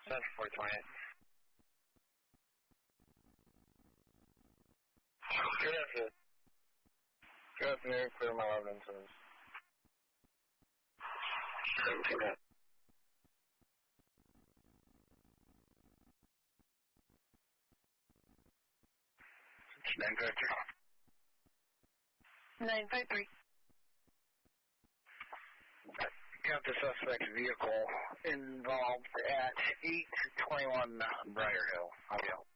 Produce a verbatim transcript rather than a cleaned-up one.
Central four twenty-eight. Good afternoon. Good afternoon, clear my evidences. seventeen up. nine five three. nine five three. Got the suspect's vehicle involved at eight twenty-one Briar Hill. I'll be out.